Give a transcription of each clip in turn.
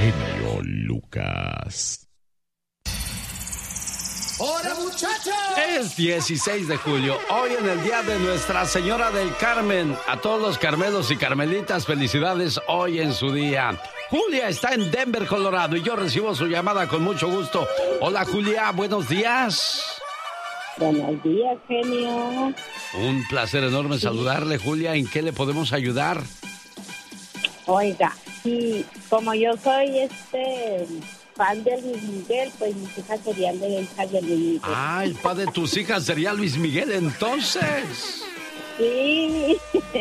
genio Lucas. ¡Hola, muchachos! Es 16 de julio, hoy en el día de Nuestra Señora del Carmen. A todos los carmelos y carmelitas, felicidades hoy en su día. Julia está en Denver, Colorado, y yo recibo su llamada con mucho gusto. Hola, Julia, buenos días. Buenos días, genio. Un placer enorme saludarle, Julia. ¿En qué le podemos ayudar? Oiga, sí, como yo soy fan de Luis Miguel, pues mis hijas serían de hijas de Luis Miguel. Ah, el padre de tus hijas sería Luis Miguel, entonces. Sí.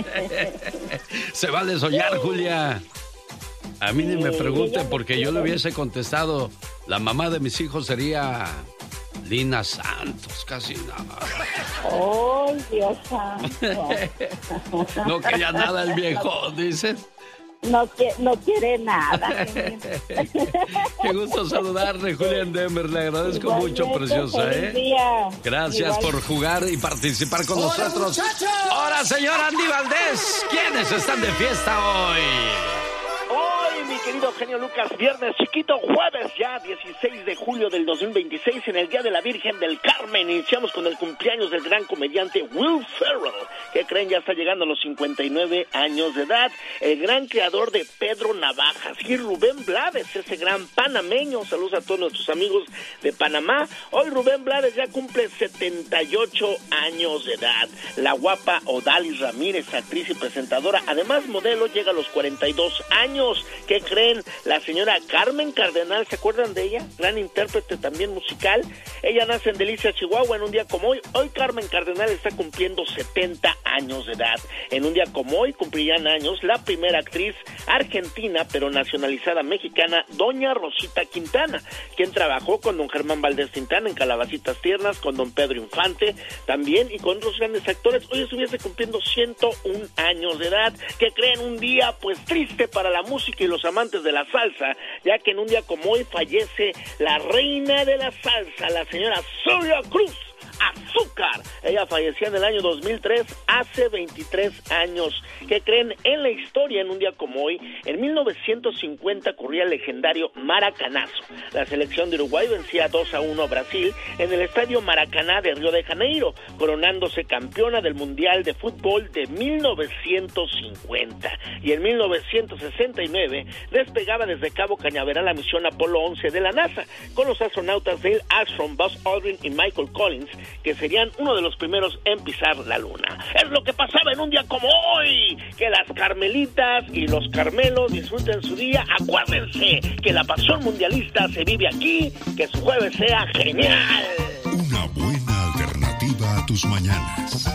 Se vale soñar, Julia. A mí ni me pregunte, porque yo le hubiese contestado, la mamá de mis hijos sería Lina Santos, casi nada. ¡Oh, Dios santo! No quería nada el viejo, dice. No quiere nada. Qué gusto saludarle, Julia en Denver. Le agradezco Igualmente, mucho, preciosa, feliz día. Gracias por jugar y participar con nosotros. Muchachos! Ahora, señor Andy Valdés, ¿quiénes están de fiesta hoy? Hoy, mi querido genio Lucas, viernes chiquito, jueves ya, 16 de julio del 2026, en el Día de la Virgen del Carmen. Iniciamos con el cumpleaños del gran comediante Will Ferrell, que creen ya está llegando a los 59 años de edad. El gran creador de Pedro Navajas y Rubén Blades, ese gran panameño. Saludos a todos nuestros amigos de Panamá. Hoy Rubén Blades ya cumple 78 años de edad. La guapa Odalis Ramírez, actriz y presentadora, además modelo, llega a los 42 años. ¿Qué creen? La señora Carmen Cardenal, ¿se acuerdan de ella? Gran intérprete también musical. Ella nace en Delicias, Chihuahua, en un día como hoy. Hoy Carmen Cardenal está cumpliendo 70 años de edad. En un día como hoy cumplirían años la primera actriz argentina, pero nacionalizada mexicana, doña Rosita Quintana, quien trabajó con don Germán Valdés Tintán en Calabacitas Tiernas, con don Pedro Infante también, y con otros grandes actores. Hoy estuviese cumpliendo 101 años de edad. ¿Qué creen? Un día pues triste para la música y los amantes de la salsa, ya que en un día como hoy fallece la reina de la salsa, la señora Celia Cruz Azúcar. Ella falleció en el año 2003, hace 23 años. ¿Qué creen? En la historia, en un día como hoy, en 1950 ocurría el legendario Maracanazo. La selección de Uruguay vencía 2-1 a Brasil en el estadio Maracaná de Río de Janeiro, coronándose campeona del Mundial de Fútbol de 1950. Y en 1969 despegaba desde Cabo Cañaveral la misión Apolo 11 de la NASA, con los astronautas Neil Armstrong, Buzz Aldrin y Michael Collins, que serían uno de los primeros en pisar la luna. Es lo que pasaba en un día como hoy. Que las carmelitas y los carmelos disfruten su día. Acuérdense que la pasión mundialista se vive aquí. Que su jueves sea genial. Una buena alternativa a tus mañanas.